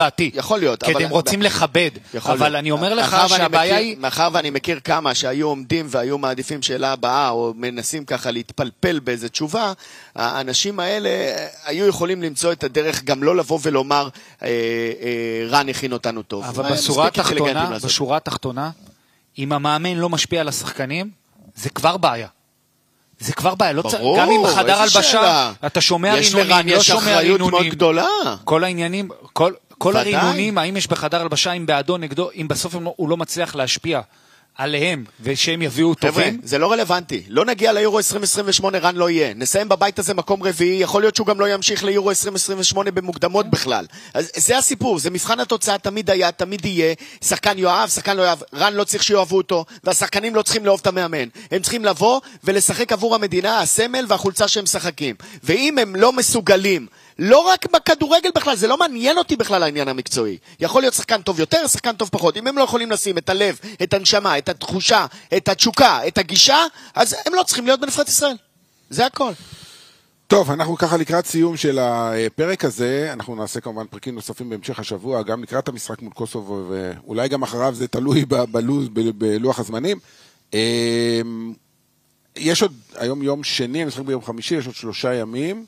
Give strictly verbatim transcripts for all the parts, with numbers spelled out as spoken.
יכול להיות. כי הם רוצים לכבד. אבל אני אומר לך שהבעיה היא... מאחר ואני מכיר כמה שהיו עומדים והיו מעדיפים שאלה הבאה, או מנסים ככה להתפלפל באיזו תשובה, האנשים האלה היו יכולים למצוא את הדרך גם לא לבוא ולומר, רן הכין אותנו טוב. אבל בשורה התחתונה, אם המאמן לא משפיע על השחקנים, זה כבר בעיה. זה כבר בעיה, לא צריך, גם אם בחדר הלבשה, אתה שומע רינונים, לא שומע רינונים, כל העניינים, כל, כל הרינונים, האם יש בחדר הלבשה, אם בעדו, נגדו, אם בסוף הוא לא מצליח להשפיע עליהם, ושהם יביאו טובים. זה לא רלוונטי, לא נגיע ליורו עשרים עשרים ושמונה, רן לא יהיה, נסיים בבית הזה מקום רביעי, יכול להיות שהוא גם לא ימשיך ליורו עשרים עשרים ושמונה במוקדמות בכלל. אז זה הסיפור, זה מבחן התוצאה, תמיד היה, תמיד יהיה, שחקן יואב, שחקן לא יואב, רן לא צריך שיואבו אותו, והשחקנים לא צריכים לאהוב את המאמן, הם צריכים לבוא ולשחק עבור המדינה, הסמל והחולצה שהם שחקים. ואם הם לא מסוגלים, לא רק בכדורגל בכלל, זה לא מעניין אותי בכלל העניין המקצועי. יכול להיות שחקן טוב יותר, שחקן טוב פחות. אם הם לא יכולים לשים את הלב, את הנשמה, את התחושה, את התשוקה, את הגישה, אז הם לא צריכים להיות בנבחרת ישראל. זה הכל. טוב, אנחנו ככה לקראת סיום של הפרק הזה, אנחנו נעשה כמובן פרקים נוספים בהמשך השבוע, גם לקראת המשחק מול קוסובו, ואולי גם אחריו זה תלוי בלוז, בלוח הזמנים. יש עוד, היום יום שני, המשחק ביום חמישי, יש עוד שלושה ימים.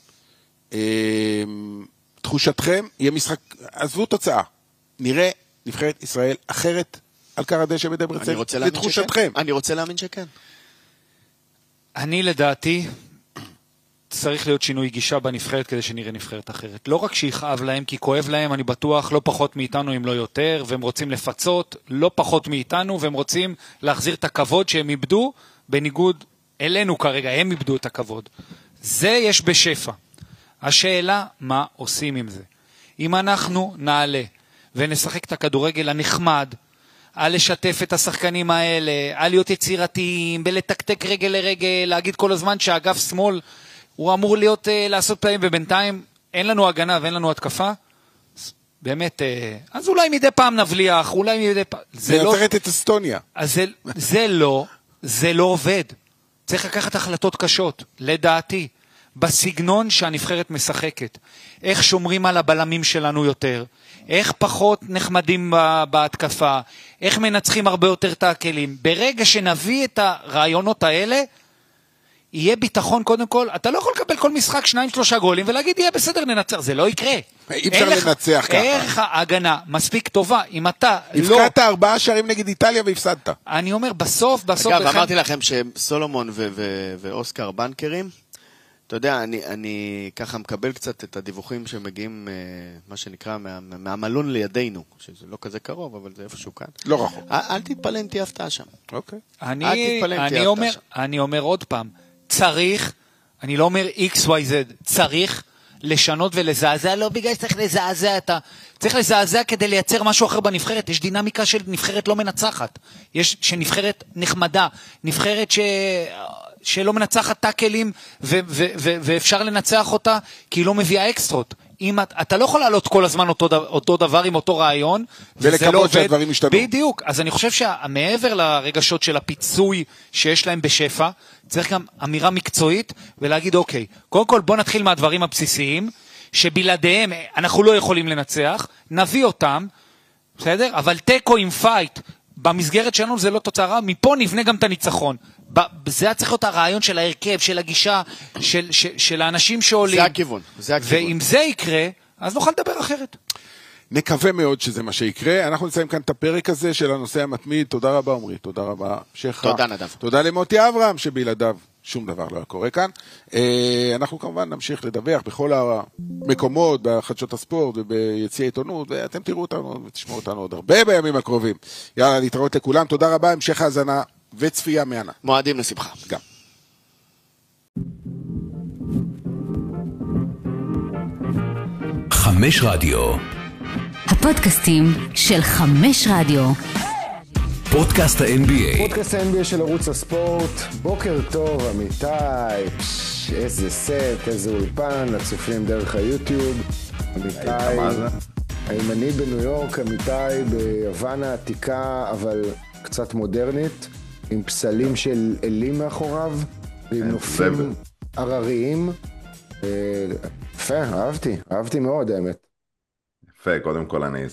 תחושתכם, יהיה משחק, עזבו תוצאה, נראה נבחרת ישראל אחרת על קר הדשא בדברצן, לתחושתכם. אני רוצה להאמין שכן. אני לדעתי, צריך להיות שינוי גישה בנבחרת כדי שנראה נבחרת אחרת. לא רק שיכאב להם, כי כואב להם, אני בטוח, לא פחות מאיתנו אם לא יותר, והם רוצים לפצות, לא פחות מאיתנו, והם רוצים להחזיר את הכבוד שהם איבדו, בניגוד אלינו כרגע, הם איבדו את הכבוד. זה יש בשפע. השאלה, מה עושים עם זה? אם אנחנו נעלה ונשחק את הכדורגל הנחמד, על לשתף את השחקנים האלה, על להיות יצירתיים, בלתקתק רגל לרגל, להגיד כל הזמן שהאגף שמאל הוא אמור להיות, לעשות פלאים, ובינתיים אין לנו הגנה ואין לנו התקפה, באמת, אז אולי מדי פעם נבליח, אולי מדי פעם... זה לא... נצטרך את אסטוניה. אז זה, זה לא, זה לא עובד. צריך לקחת החלטות קשות, לדעתי. בסגנון שהנבחרת משחקת, איך שומרים על הבלמים שלנו יותר, איך פחות נחמדים בהתקפה, איך מנצחים הרבה יותר תעכלים. ברגע שנביא את הרעיונות האלה, יהיה ביטחון קודם כל, אתה לא יכול לקבל כל משחק שניים שלושה גולים, ולהגיד יהיה בסדר ננצח, זה לא יקרה. אי אפשר לנצח ככה. אין לך הגנה מספיק טובה, אם אתה לא... הבקעת ארבעה שערים נגד איטליה והפסדת. אני אומר, בסוף, בסוף... אגב, אמרתי לכם שסולומון ואוסקר בנקרים, אתה יודע, אני, אני ככה מקבל קצת את הדיווחים שמגיעים, מה שנקרא, מה, מהמלון לידינו, שזה לא כזה קרוב, אבל זה איפשהו כאן. לא רחוק. אל, אל תתפלא אם תהיה הפתעה שם. אוקיי. אני, אני אומר, אני אומר עוד פעם, צריך, אני לא אומר X Y Z, צריך לשנות ולזעזע, לא בגלל שצריך לזעזע אתה, צריך לזעזע כדי לייצר משהו אחר בנבחרת, יש דינמיקה של נבחרת לא מנצחת, יש שנבחרת נחמדה, נבחרת ש... שלא מנצחת טאקלים ו- ו- ו- ואפשר לנצח אותה כי היא לא מביאה אקסטרות. אם את, אתה לא יכול לעלות כל הזמן אותו, אותו דבר עם אותו רעיון ולקוות לא שהדברים ישתנו. בדיוק, אז אני חושב שמעבר לרגשות של הפיצוי שיש להם בשפע, צריך גם אמירה מקצועית ולהגיד אוקיי, קודם כל בוא נתחיל מהדברים הבסיסיים שבלעדיהם אנחנו לא יכולים לנצח, נביא אותם, בסדר? אבל טקו עם פייט במסגרת שלנו זה לא תוצאה רע, מפה נבנה גם את הניצחון. זה צריך להיות הרעיון של ההרכב, של הגישה, של, של, של האנשים שעולים. זה הכיוון, זה הכיוון. ואם זה יקרה, אז נוכל לדבר אחרת. נקווה מאוד שזה מה שיקרה. אנחנו נסיים כאן את הפרק הזה של הנושא המתמיד. תודה רבה, עמרי. תודה רבה, שכה. תודה, נדב. תודה למוטי אברהם, שבלעדיו שום דבר לא קורה כאן. אנחנו כמובן נמשיך לדווח בכל המקומות, בחדשות הספורט וביציעי עיתונות, ואתם תראו אותנו ותשמעו אותנו עוד הרבה בימים הקרובים. יאללה, להתראות לכולם. תודה רבה, המשך האזנה וצפייה מענה. מועדים לשמחה. גם. חמש רדיו. הפודקאסטים של חמש רדיו. פודקאסט ה-אן בי איי. פודקאסט ה-אן בי איי של ערוץ הספורט. בוקר טוב, אמיתי. איזה סט, איזה אולפן, הצופים דרך היוטיוב. אמיתי, הימני בניו יורק, אמיתי ביוון העתיקה, אבל קצת מודרנית, עם פסלים של אלים מאחוריו, ועם נופים ערריים. יפה, אהבתי, אהבתי מאוד האמת. יפה, קודם כל אני